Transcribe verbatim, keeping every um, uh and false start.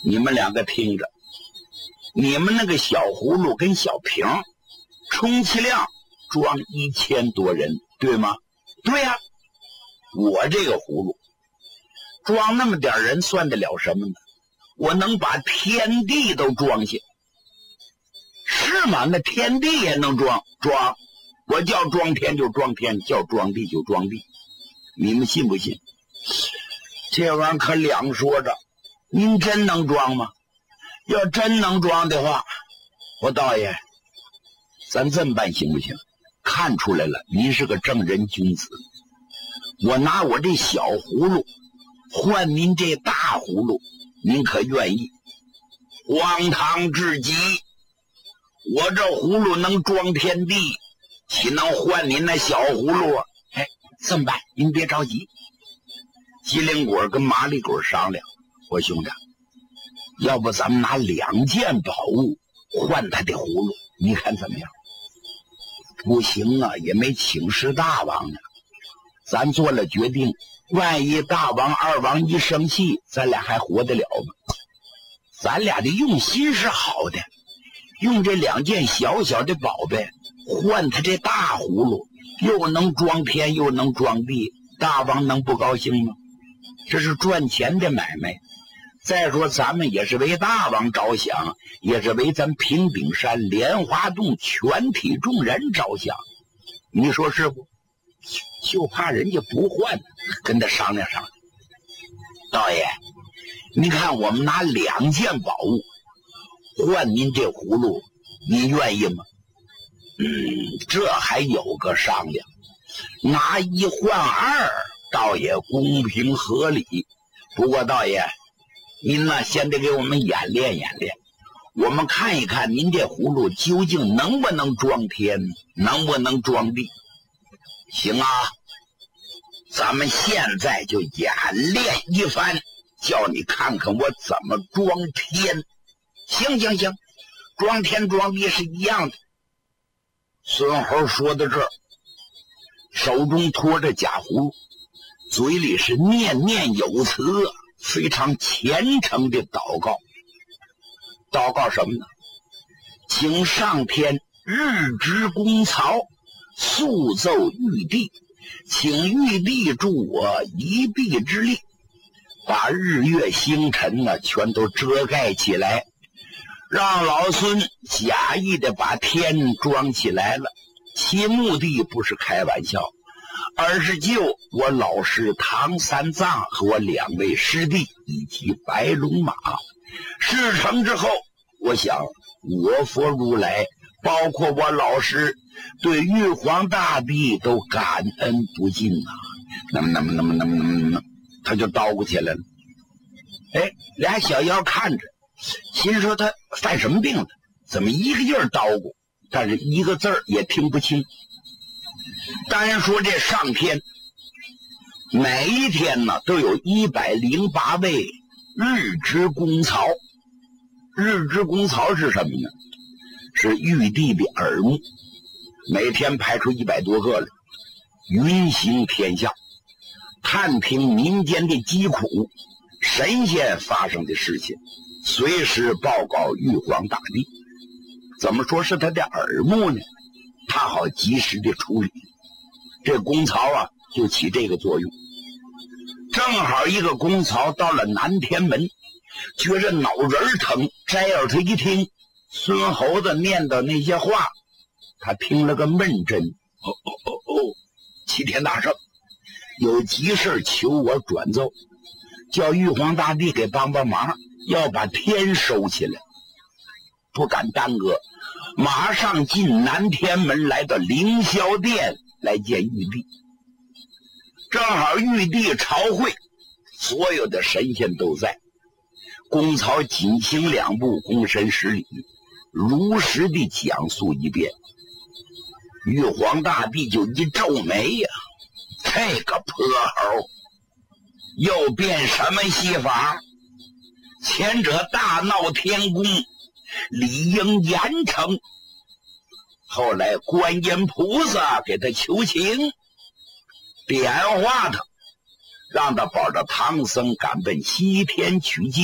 你们两个听着，你们那个小葫芦跟小瓶，充其量装一千多人，对吗？对呀、啊，我这个葫芦装那么点人算得了什么呢？我能把天地都装下。是吗？那天地也能装装，我叫装天就装天，叫装地就装地，你们信不信？这玩意儿可两说着，您真能装吗？要真能装的话，我道爷，咱这么办行不行？看出来了，您是个正人君子，我拿我这小葫芦换您这大葫芦，您可愿意？荒唐至极！我这葫芦能装天地，岂能换您那小葫芦啊？哎，这么办，您别着急。机灵果跟麻利果商量，我兄弟，要不咱们拿两件宝物换他的葫芦，你看怎么样？不行啊，也没请示大王呢。咱做了决定，万一大王二王一生气，咱俩还活得了吗？咱俩的用心是好的，用这两件小小的宝贝换他这大葫芦，又能装天又能装地，大王能不高兴吗？这是赚钱的买卖。再说咱们也是为大王着想，也是为咱平顶山莲花洞全体众人着想，你说是不？就怕人家不换，跟他商量商量。道爷，你看我们拿两件宝物换您这葫芦，您愿意吗？嗯，这还有个商量，拿一换二倒也公平合理。不过道爷，您呢先得给我们演练演练，我们看一看您这葫芦究竟能不能装天，能不能装地。行啊，咱们现在就演练一番，叫你看看我怎么装天。行行行，装天装地是一样的。孙猴说到这儿，手中托着假葫芦，嘴里是念念有词，非常虔诚的祷告。祷告什么呢？请上天日之公曹速奏玉帝，请玉帝助我一臂之力，把日月星辰呢全都遮盖起来，让老孙假意的把天装起来了。其目的不是开玩笑，而是救我老师唐三藏和我两位师弟以及白龙马。事成之后，我想我佛如来包括我老师对玉皇大帝都感恩不尽啊！那么那么那么那么那么那么，他就叨咕起来了。哎，俩小妖看着，心说他犯什么病了？怎么一个劲儿叨咕，但是一个字儿也听不清。单说这上天，每一天呢都有一百零八位日之公曹。日之公曹是什么呢？是玉帝的耳目，每天派出一百多个了，云行天下，探听民间的疾苦，神仙发生的事情，随时报告玉皇大帝。怎么说是他的耳目呢？他好及时的处理。这公曹啊，就起这个作用。正好一个公曹到了南天门，觉着脑仁疼，摘耳朵一听孙猴子念叨那些话，他听了个闷怔。哦哦哦哦，齐天大圣有急事求我转奏，叫玉皇大帝给帮帮忙，要把天收起来，不敢耽搁，马上进南天门，来到凌霄殿来见玉帝。正好玉帝朝会，所有的神仙都在。公曹紧行两步，躬身施礼，如实地讲述一遍。玉皇大帝就一皱眉呀、啊，这个泼猴又变什么戏法？前者大闹天宫，理应严惩，后来观音菩萨给他求情，点化他，让他保着唐僧赶奔西天取经。